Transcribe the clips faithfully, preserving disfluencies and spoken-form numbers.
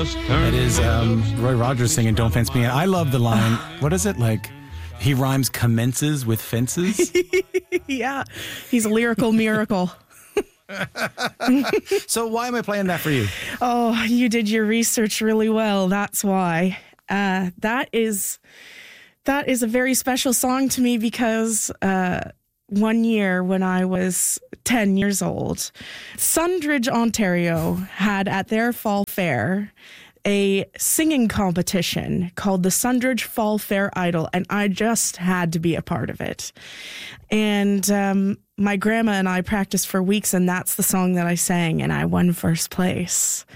just turn. It is um, Roy Rogers singing Don't Fence Me In. I love the line. What is it? Like, he rhymes commences with fences? Yeah, he's a lyrical miracle. So why am I playing that for you? Oh, you did your research really well. That's why. Uh, that is that is a very special song to me because uh, one year when I was ten years old, Sundridge, Ontario had at their fall fair a singing competition called the Sundridge Fall Fair Idol, and I just had to be a part of it. And um, my grandma and I practiced for weeks, and that's the song that I sang, and I won first place.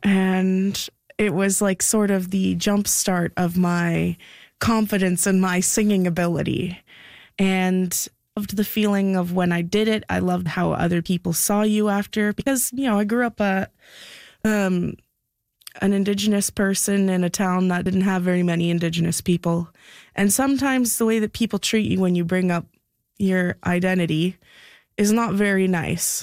And it was like sort of the jump start of my confidence and my singing ability. And I loved the feeling of when I did it. I loved how other people saw you after, because, you know, I grew up a... Um, an Indigenous person in a town that didn't have very many Indigenous people. And sometimes the way that people treat you when you bring up your identity is not very nice,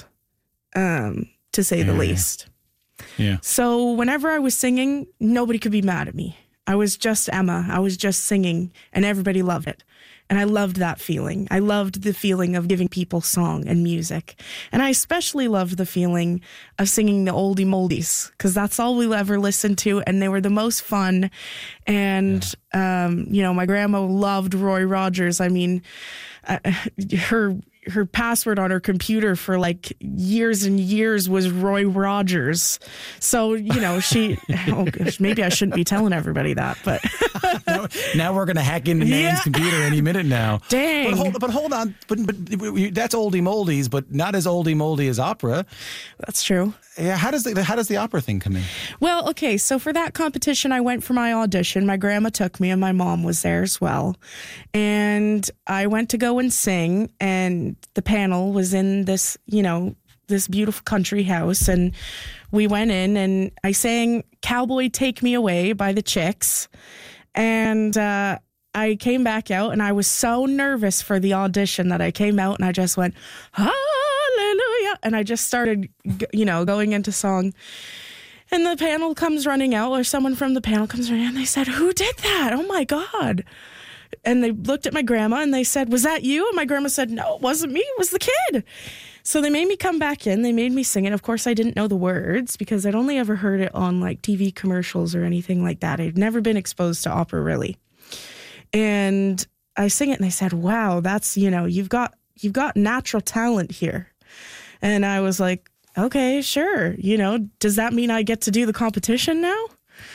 um, to say yeah. the least. Yeah. So whenever I was singing, nobody could be mad at me. I was just Emma. I was just singing, and everybody loved it. And I loved that feeling. I loved the feeling of giving people song and music. And I especially loved the feeling of singing the oldie moldies, because that's all we'll ever listen to, and they were the most fun. And, yeah. um, you know, my grandma loved Roy Rogers. I mean, uh, her... her password on her computer for like years and years was Roy Rogers. So, you know, she, oh gosh, maybe I shouldn't be telling everybody that, but. now, now we're going to hack into Nan's Yeah. computer any minute now. Dang. But hold, but hold on. But, but that's oldie moldies, but not as oldie moldy as opera. That's true. Yeah. How does the, how does the opera thing come in? Well, okay. So for that competition, I went for my audition. My grandma took me and my mom was there as well. And I went to go and sing, and the panel was in this, you know, this beautiful country house, and we went in and I sang Cowboy Take Me Away by the Chicks. And uh, I came back out, and I was so nervous for the audition that I came out and I just went, hallelujah. And I just started, you know, going into song. And the panel comes running out, or someone from the panel comes running out, and they said, who did that? Oh my God. And they looked at my grandma and they said, was that you? And my grandma said, no, it wasn't me. It was the kid. So they made me come back in. They made me sing it. Of course, I didn't know the words because I'd only ever heard it on like T V commercials or anything like that. I'd never been exposed to opera really. And I sing it and they said, wow, that's, you know, you've got, you've got natural talent here. And I was like, okay, sure. You know, does that mean I get to do the competition now?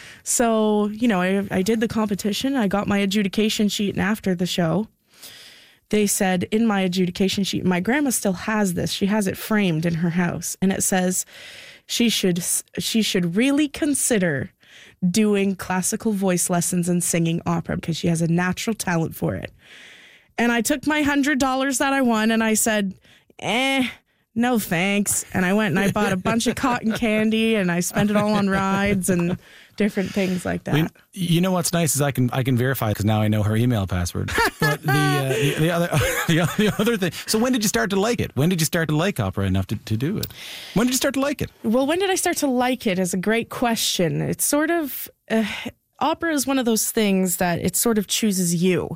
So, you know, I, I did the competition. I got my adjudication sheet, and after the show, they said in my adjudication sheet, my grandma still has this. She has it framed in her house, and it says she should she should really consider doing classical voice lessons and singing opera because she has a natural talent for it. And I took my one hundred dollars that I won, and I said, eh, no thanks. And I went and I bought a bunch of cotton candy, and I spent it all on rides and different things like that. I mean, you know what's nice is I can I can verify because now I know her email password. But the, uh, the the other the, the other thing. So when did you start to like it? When did you start to like opera enough to, to do it? When did you start to like it? Well, when did I start to like it is a great question. It's sort of uh, opera is one of those things that it sort of chooses you.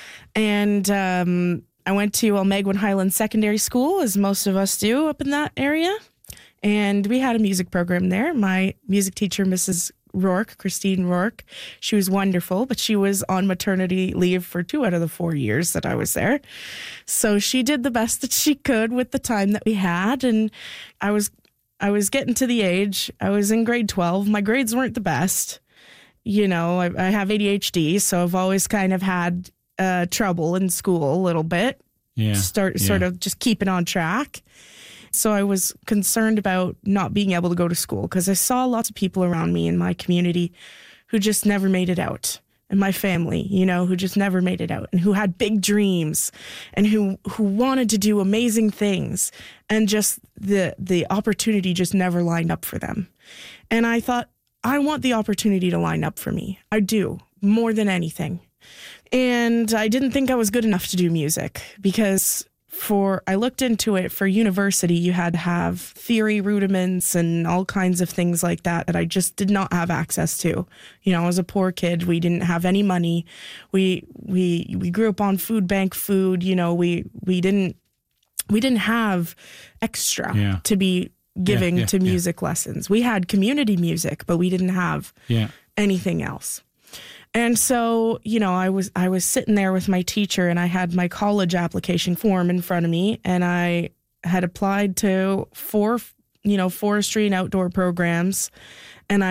And um, I went to Almeguin Highlands Secondary School, as most of us do up in that area. And we had a music program there. My music teacher, Missus Rourke, Christine Rourke, she was wonderful, but she was on maternity leave for two out of the four years that I was there. So she did the best that she could with the time that we had. And I was, I was getting to the age, I was in grade twelve. My grades weren't the best. You know, I, I have A D H D, so I've always kind of had uh, trouble in school a little bit. Yeah. Start yeah. sort of just keeping on track. So I was concerned about not being able to go to school because I saw lots of people around me in my community who just never made it out. And my family, you know, who just never made it out and who had big dreams and who, who wanted to do amazing things. And just the, the opportunity just never lined up for them. And I thought, I want the opportunity to line up for me. I do, more than anything. And I didn't think I was good enough to do music because for, I looked into it for university, you had to have theory rudiments and all kinds of things like that that I just did not have access to. You know, I was a poor kid. We didn't have any money. We, we, we grew up on food bank food. You know, we, we didn't, we didn't have extra Yeah. to be giving Yeah, yeah, to music yeah. lessons. We had community music, but we didn't have Yeah. anything else. And so, you know, I was I was sitting there with my teacher, and I had my college application form in front of me, and I had applied to four, you know, forestry and outdoor programs, and